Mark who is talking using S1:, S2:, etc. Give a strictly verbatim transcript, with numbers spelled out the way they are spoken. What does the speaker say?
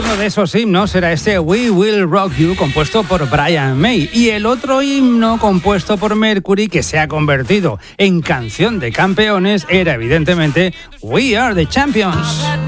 S1: Uno de esos himnos era este We Will Rock You, compuesto por Brian May, y el otro himno compuesto por Mercury, que se ha convertido en canción de campeones, era evidentemente We Are the Champions.